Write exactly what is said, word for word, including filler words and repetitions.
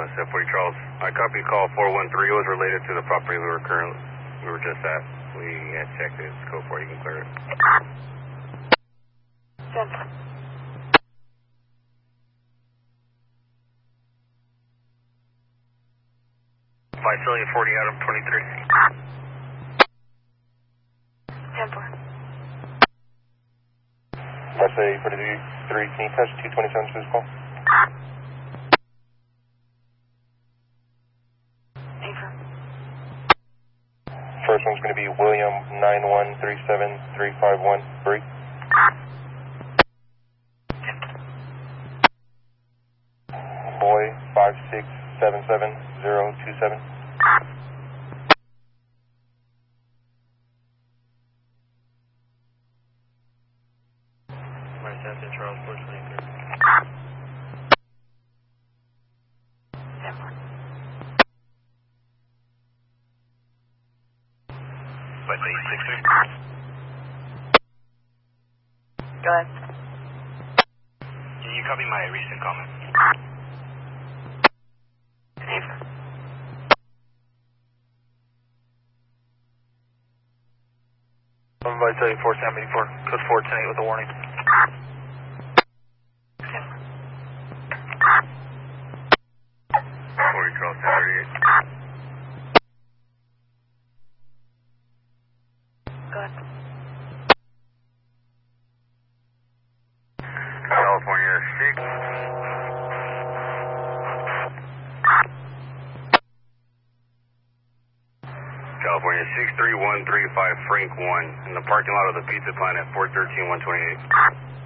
Myself, forty Charles. I copy call four one three. It was related to the property we were currently, we were just at. We had checked it. It's code four. You can clear it. Central. Visalia forty Adam twenty-three. Temple. Visalia forty-three, can you touch two twenty-seven to this call? Affirm. First one's going to be William nine one three seven three five one, Bree. Boy five six seven seven zero two seven. Myself, Charles, four twenty-three. Temple. Visalia six three. Go ahead. Can you copy my recent comment? Affirm. I'm Visalia four seventy-four. Code four ten eight with a warning. Temple. forty Charles, ten thirty-eight. Go ahead. California six. California six three one three five Frank one in the parking lot of the Pizza Planet, four thirteen one twenty-eight.